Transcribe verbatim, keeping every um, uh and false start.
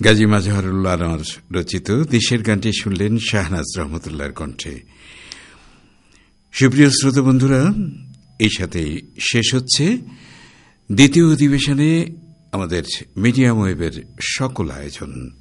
গাজী মাজহারুল্লাহ আনোয়ার রচিত দেশের গানটি শুনলেন শাহনাজ রহমতুল্লাহর কণ্ঠে। সুপ্রিয় শ্রোতা বন্ধুরা, এই সাথে শেষ হচ্ছে দ্বিতীয় অধিবেশনে আমাদের মিডিয়াম ওয়েভের সকল আয়োজন।